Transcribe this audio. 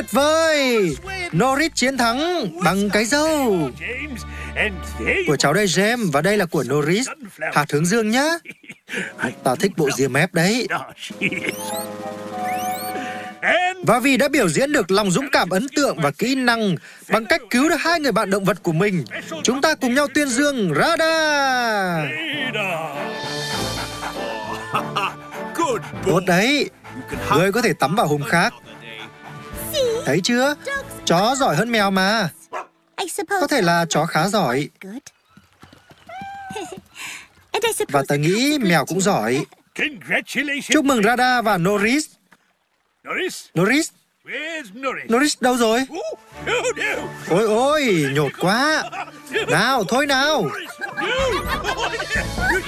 Tuyệt vời! Norris chiến thắng bằng cái dâu của cháu đây James, và đây là của Norris. Hạt hướng dương nhá. Tao thích bộ ria mép đấy. Và vì đã biểu diễn được lòng dũng cảm ấn tượng và kỹ năng bằng cách cứu được 2 người bạn động vật của mình, chúng ta cùng nhau tuyên dương Radar. Tốt đấy. Ngươi có thể tắm vào hôm khác. Thấy chưa? Chó giỏi hơn mèo mà. Có thể là chó khá giỏi. Và tớ nghĩ mèo cũng giỏi. Chúc mừng Radar và Norris. Norris? Norris đâu rồi? Ôi ôi, nhột quá. Nào, thôi nào.